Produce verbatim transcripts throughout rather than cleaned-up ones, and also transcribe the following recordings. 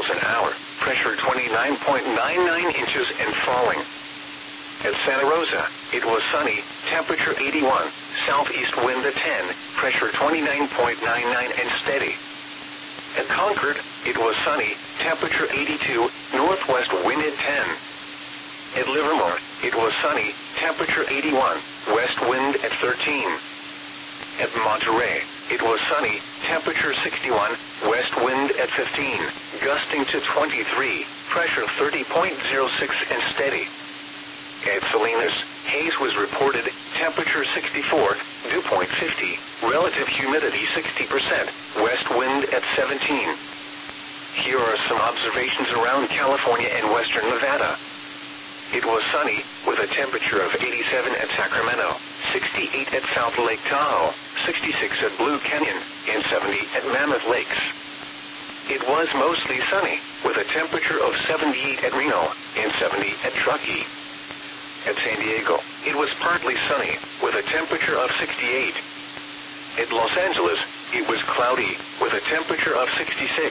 miles an hour, pressure twenty-nine point nine nine inches and falling. At Santa Rosa, it was sunny, temperature eighty-one, southeast wind at ten, pressure twenty-nine point nine nine and steady. At Concord, it was sunny, temperature eighty-two, northwest wind at ten. At Livermore, it was sunny, temperature eighty-one, west wind at thirteen. At Monterey, it was sunny, temperature sixty-one, west wind at fifteen, gusting to twenty-three, pressure thirty point zero six and steady. At Salinas, haze was reported, temperature sixty-four, dew point fifty, relative humidity sixty percent, west wind at seventeen. Here are some observations around California and western Nevada. It was sunny, with a temperature of eighty-seven at Sacramento, sixty-eight at South Lake Tahoe, sixty-six at Blue Canyon, and seventy at Mammoth Lakes. It was mostly sunny, with a temperature of seventy-eight at Reno, and seventy at Truckee. At San Diego, it was partly sunny, with a temperature of sixty-eight. At Los Angeles, it was cloudy, with a temperature of sixty-six.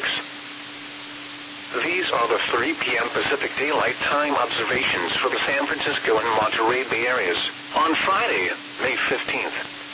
These are the three p m Pacific Daylight Time observations for the San Francisco and Monterey Bay areas on Friday, May fifteenth.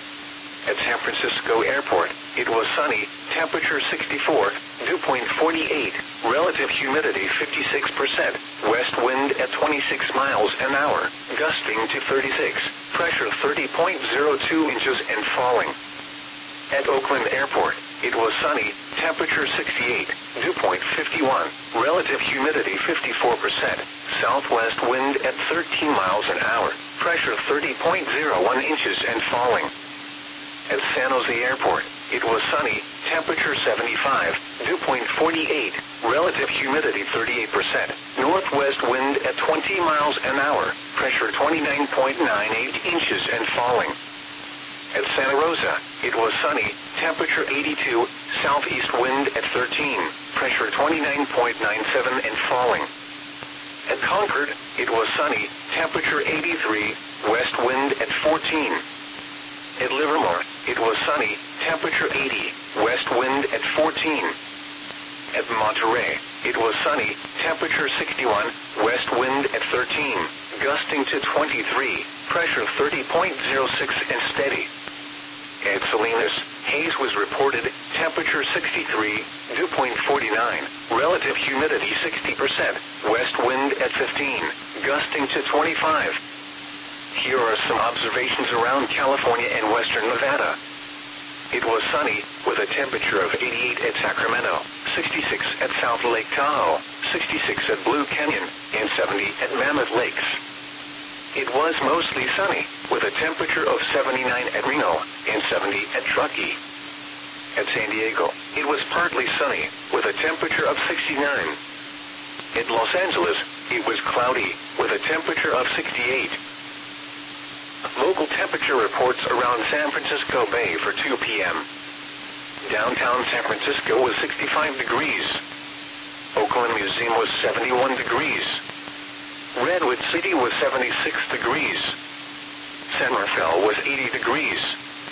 At San Francisco Airport, it was sunny, temperature sixty-four, dew point forty-eight, relative humidity fifty-six percent, west wind at twenty-six miles an hour, gusting to thirty-six, pressure thirty point zero two inches and falling. At Oakland Airport, it was sunny, temperature sixty-eight, dew point fifty-one, relative humidity fifty-four percent, southwest wind at thirteen miles an hour, pressure thirty point zero one inches and falling. At San Jose Airport, it was sunny, temperature seventy-five, dew point forty-eight, relative humidity thirty-eight percent, northwest wind at twenty miles an hour, pressure twenty-nine point nine eight inches and falling. At Santa Rosa, it was sunny, temperature eighty-two, southeast wind at thirteen, pressure twenty-nine point nine seven and falling. At Concord, it was sunny, temperature eighty-three, west wind at fourteen. At Livermore, it was sunny, temperature eighty, west wind at fourteen. At Monterey, it was sunny, temperature sixty-one, west wind at thirteen, gusting to twenty-three, pressure thirty point zero six and steady. At Salinas, haze was reported, temperature sixty-three, dew point forty-nine, relative humidity sixty percent, west wind at fifteen, gusting to twenty-five. Here are some observations around California and western Nevada. It was sunny, with a temperature of eighty-eight at Sacramento, sixty-six at South Lake Tahoe, sixty-six at Blue Canyon, and seventy at Mammoth Lakes. It was mostly sunny, with a temperature of seventy-nine at Reno, and seventy at Truckee. At San Diego, it was partly sunny, with a temperature of sixty-nine. At Los Angeles, it was cloudy, with a temperature of sixty-eight. Local temperature reports around San Francisco Bay for two p m Downtown San Francisco was sixty-five degrees. Oakland Museum was seventy-one degrees. Redwood City was seventy-six degrees. San Rafael was eighty degrees.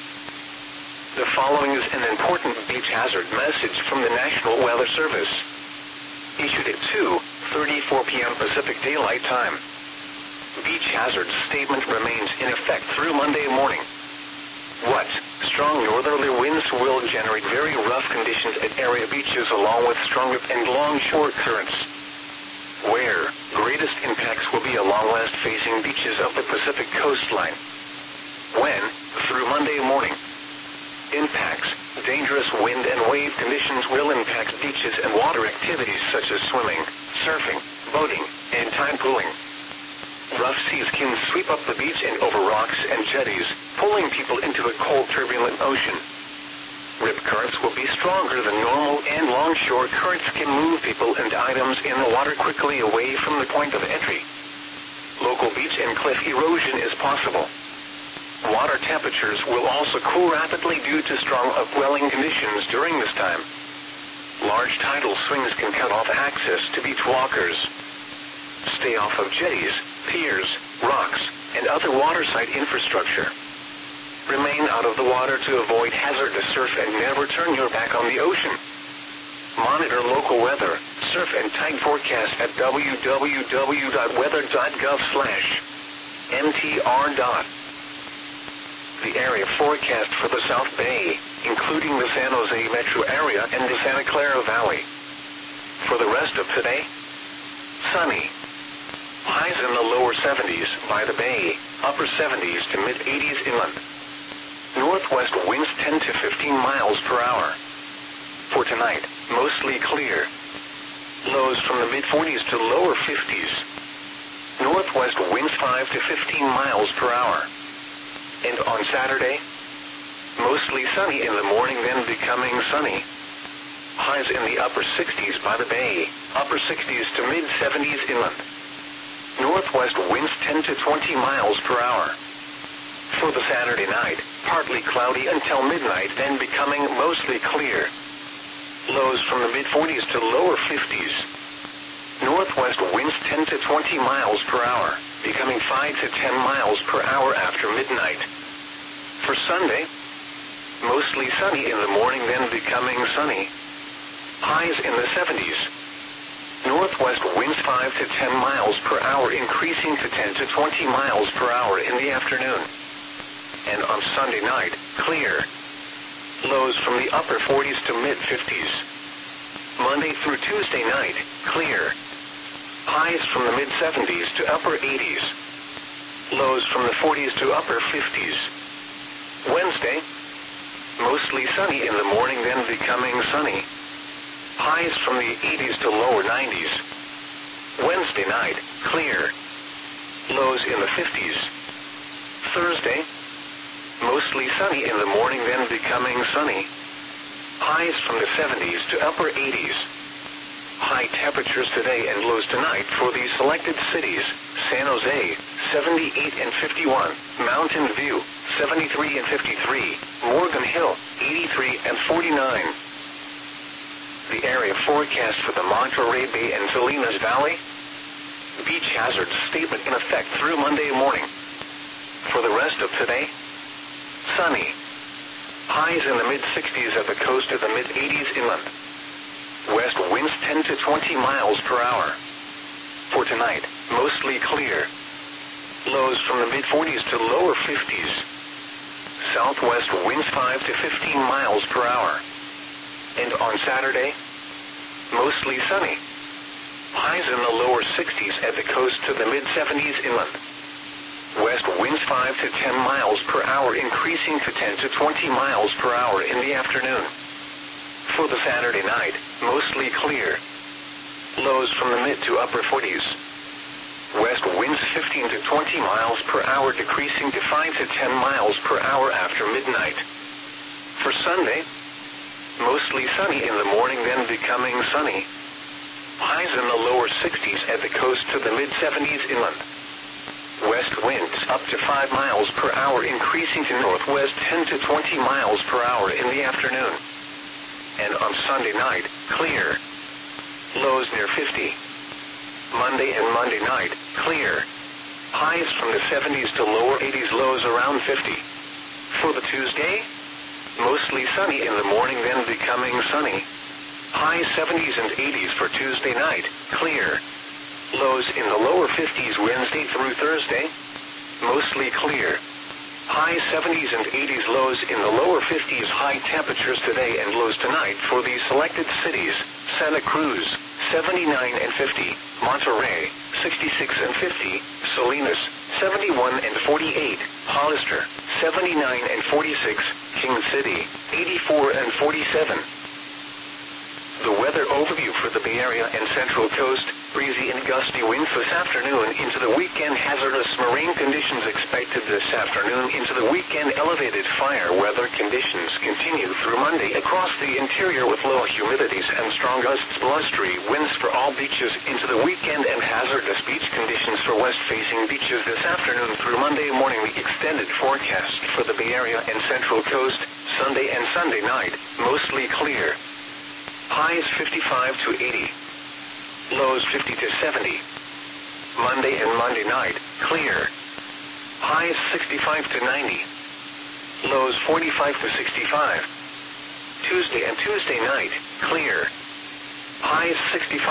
The following is an important beach hazard message from the National Weather Service. Issued at two thirty-four p m Pacific Daylight Time. Beach hazard statement remains in effect through Monday morning. What? Strong northerly winds will generate very rough conditions at area beaches along with strong and long shore currents. Where? Greatest impacts will be along west-facing beaches of the Pacific coastline. When? Through Monday morning. Impacts. Dangerous wind and wave conditions will impact beaches and water activities such as swimming, surfing, boating, and tide pooling. Rough seas can sweep up the beach and over rocks and jetties, pulling people into a cold, turbulent ocean. Rip currents will be stronger than normal, and longshore currents can move people and items in the water quickly away from the point of entry. Local beach and cliff erosion is possible. Water temperatures will also cool rapidly due to strong upwelling conditions during this time. Large tidal swings can cut off access to beach walkers. Stay off of jetties, piers, rocks, and other waterside infrastructure. Remain out of the water to avoid hazardous surf and never turn your back on the ocean. Monitor local weather, surf and tide forecast at w w w dot weather dot gov slash m t r. The area forecast for the South Bay, including the San Jose metro area and the Santa Clara Valley. For the rest of today, sunny. Highs in the lower seventies by the bay, upper seventies to mid eighties inland. Northwest winds ten to fifteen miles per hour. For tonight, mostly clear. Lows from the mid forties to lower fifties. Northwest winds five to fifteen miles per hour. And on Saturday, mostly sunny in the morning, then becoming sunny. Highs in the upper sixties by the bay, upper sixties to mid seventies inland. Northwest winds ten to twenty miles per hour. For the Saturday night, partly cloudy until midnight, then becoming mostly clear. Lows from the mid forties to lower fifties. Northwest winds ten to twenty miles per hour, becoming five to ten miles per hour after midnight. For Sunday, mostly sunny in the morning, then becoming sunny. Highs in the seventies. Northwest winds five to ten miles per hour, increasing to ten to twenty miles per hour in the afternoon. And on Sunday night, clear. Lows from the upper forties to mid fifties. Monday through Tuesday night, clear. Highs from the mid seventies to upper eighties. Lows from the forties to upper fifties. Wednesday, mostly sunny in the morning, then becoming sunny. Highs from the eighties to lower nineties. Wednesday night, clear. Lows in the fifties. Thursday, mostly sunny in the morning, then becoming sunny. Highs from the seventies to upper eighties. High temperatures today and lows tonight for these selected cities: San Jose, seventy-eight and fifty-one, Mountain View, seventy-three and fifty-three, Morgan Hill, eighty-three and forty-nine. The area forecast for the Monterey Bay and Salinas Valley. Beach hazard statement in effect through Monday morning. For the rest of today, sunny. Highs in the mid sixties at the coast to the mid eighties inland. West winds ten to twenty miles per hour. For tonight, mostly clear. Lows from the mid forties to lower fifties. Southwest winds five to fifteen miles per hour. And on Saturday, mostly sunny. Highs in the lower sixties at the coast to the mid seventies inland. West winds five to ten miles per hour, increasing to ten to twenty miles per hour in the afternoon. For the Saturday night, mostly clear. Lows from the mid to upper forties. West winds fifteen to twenty miles per hour, decreasing to five to ten miles per hour after midnight. For Sunday, mostly sunny in the morning, then becoming sunny. Highs in the lower sixties at the coast to the mid seventies inland. West winds up to five miles per hour, increasing to northwest ten to twenty miles per hour in the afternoon. And on Sunday night, clear. Lows near fifty. Monday and Monday night, clear. Highs from the seventies to lower eighties, lows around fifty. For the Tuesday, mostly sunny in the morning, then becoming sunny. High seventies and eighties for Tuesday night, clear. Lows in the lower fifties Wednesday through Thursday, mostly clear. High seventies and eighties, lows in the lower fifties. High temperatures today and lows tonight for these selected cities: Santa Cruz, seventy-nine and fifty, Monterey, sixty-six and fifty, Salinas, seventy-one and forty-eight, Hollister, seventy-nine and forty-six, King City, eighty-four and forty-seven. The weather overview for the Bay Area and Central Coast: breezy and gusty winds this afternoon into the weekend. Hazardous marine conditions expected this afternoon into the weekend. Elevated fire weather conditions continue through Monday across the interior with low humidities and strong gusts. Blustery winds for all beaches into the weekend and hazardous beach conditions for west-facing beaches this afternoon through Monday morning. The extended forecast for the Bay Area and Central Coast: Sunday and Sunday night, mostly clear. Highs fifty-five to eighty. Lows fifty to seventy. Monday and Monday night, clear. Highs sixty-five to ninety. Lows forty-five to sixty-five. Tuesday and Tuesday night, clear. Highs sixty-five.